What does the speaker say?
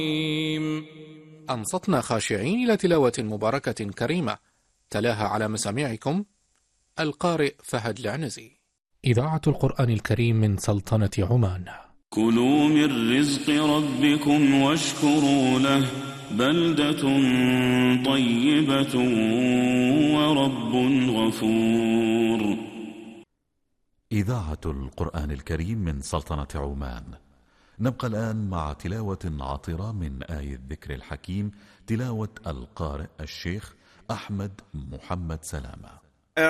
أنصتنا خاشعين إلى تلاوة مباركة كريمة تلاها على مسامعكم القارئ فهد العنزي. إذاعة القرآن الكريم من سلطنة عمان. كلوا من رزق ربكم واشكروا له بلدة طيبة ورب غفور. إذاعة القرآن الكريم من سلطنة عمان. نبقى الآن مع تلاوة عطرة من آية الذكر الحكيم، تلاوة القارئ الشيخ أحمد محمد سلامة.